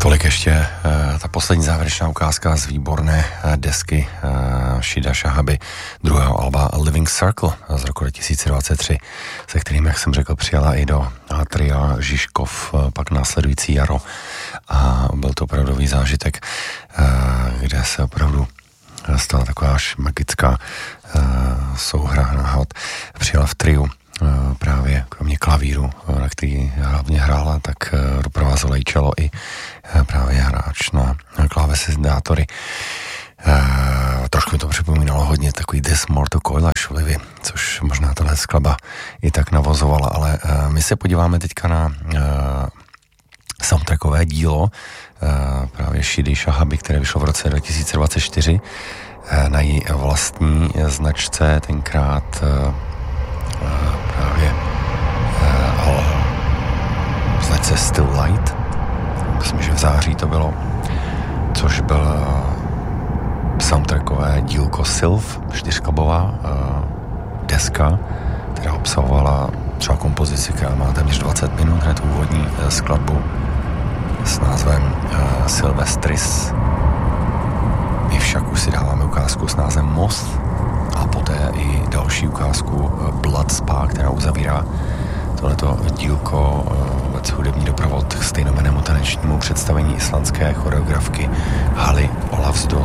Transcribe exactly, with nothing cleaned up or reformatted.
Tolik ještě ta poslední závěrečná ukázka z výborné desky Shida Shahaby, druhého alba Living Circle z roku dva tisíce dvacet tři, se kterým, jak jsem řekl, přijala i do tria Žižkov pak následující jaro a byl to opravdový zážitek, kde se opravdu stala taková až magická souhra náhod. Přijela v triu právě kromě klavíru, na který hlavně hrála, tak doprovázel i čelo i právě hráč na klávesy-dátory. Uh, trošku mi to připomínalo hodně takový This Mortal Coil Olivy, což možná tahle skladba i tak navozovala, ale uh, my se podíváme teďka na uh, soundtrackové dílo uh, právě Shidy Shahaby, které vyšlo v roce dva tisíce dvacet čtyři uh, na její vlastní značce, tenkrát uh, uh, právě uh, ale značce Still Light, myslím, že v září to bylo, což byl uh, soundtrackové dílko Sylv, čtyřklubová uh, deska, která obsahovala třeba kompozici, která má téměř dvacet minut, hned úvodní uh, skladbu s názvem uh, Sylvestris. My však už si dáváme ukázku s názvem Most a poté i další ukázku uh, Blood Spa, která uzavírá tohleto dílko, vůbec hudební doprovod k stejnomennému tanečnímu představení islandské choreografky Haly Ólafsdóttur.